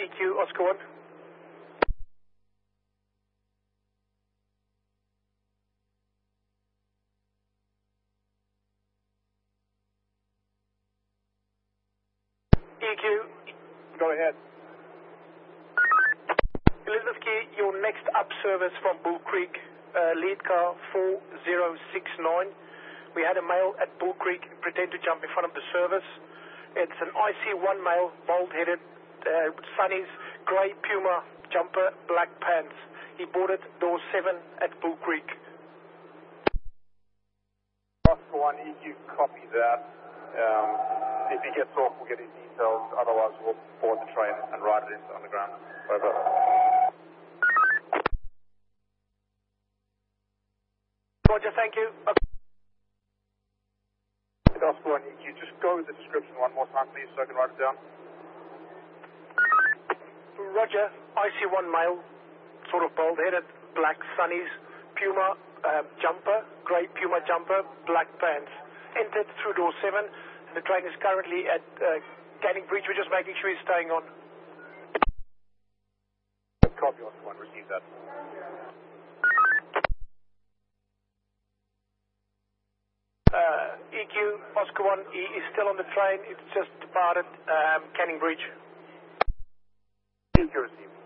EQ, Oscar 1. EQ. Go ahead. Elizabeth Key, your next up service from Bull Creek, lead car 4069. We had a male at Bull Creek pretend to jump in front of the service. It's an IC1 male, bald-headed, sunnies, grey Puma jumper, black pants. He boarded door 7 at Bull Creek. Oscar 1, EQ, copy that. If he gets off, we'll get his details. Otherwise, we'll board the train and ride it into underground. Over. Roger, thank you. Oscar 1, EQ, just go with the description one more time, please, so I can write it down. Roger, IC1 male, sort of bald-headed, black sunnies, Puma jumper, grey Puma jumper, black pants. Entered through door 7, and the train is currently at Canning Bridge. We're just making sure he's staying on. Copy, Oscar 1, receive that. EQ, Oscar 1, he is still on the train. It's just departed Canning Bridge. EQ received.